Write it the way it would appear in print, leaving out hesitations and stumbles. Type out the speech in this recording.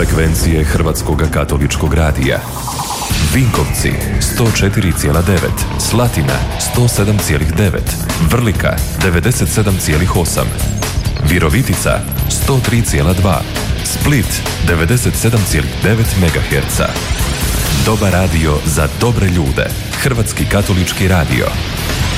Frekvencije Hrvatskog katoličkog radija. Vinkovci 104,9, Slatina 107,9, Vrlika 97,8, Virovitica 103,2, Split 97,9 MHz. Dobar radio za dobre ljude. Hrvatski katolički radio.